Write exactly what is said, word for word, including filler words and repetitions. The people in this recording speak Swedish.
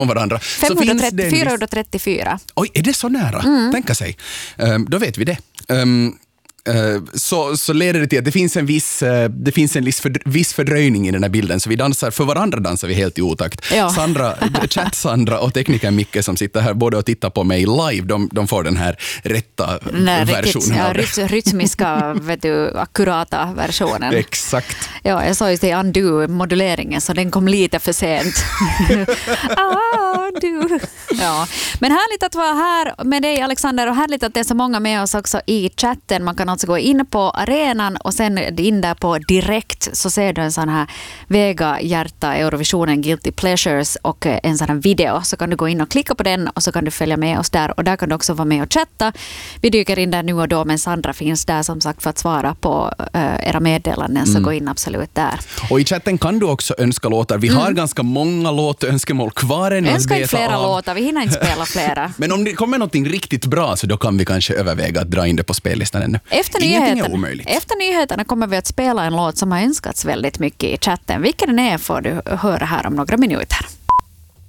om varandra. femhundratrettio, fyrahundratrettiofyra. Oj, är det så nära? Mm. Tänka sig. Um, då vet vi det. Um, Uh, så, så leder det till att det finns en viss, uh, det finns en viss, för, viss fördröjning i den här bilden, så vi dansar, för varandra dansar vi helt i otakt. Ja. Sandra, chatt Sandra och teknikern Micke som sitter här både och tittar på mig live, de, de får den här rätta Nej, versionen riktigt, ja, av det. ryt, rytmiska, vet du, akkurata versionen. Exakt. Ja, jag sa just det, undo-moduleringen, så den kom lite för sent. ah, undo. Ja. Men härligt att vara här med dig, Alexander, och härligt att det är så många med oss också i chatten. Man kan alltså gå in på arenan och sen in där på direkt så ser du en sån här Vega Hjärta Eurovisionen Guilty Pleasures och en sån här video, så kan du gå in och klicka på den och så kan du följa med oss där, och där kan du också vara med och chatta. Vi dyker in där nu och då, men Sandra finns där som sagt för att svara på uh, era meddelanden, så mm. gå in absolut där. Och i chatten kan du också önska låtar. Vi har mm. ganska många låtönskemål kvar än. Jag önskar inte flera av. låtar, vi hinner inte spela flera. Men om det kommer något riktigt bra så då kan vi kanske överväga att dra in det på spellistan ännu. Efter nyheterna, efter nyheterna kommer vi att spela en låt som har önskats väldigt mycket i chatten. Vilken den är får du höra här om några minuter.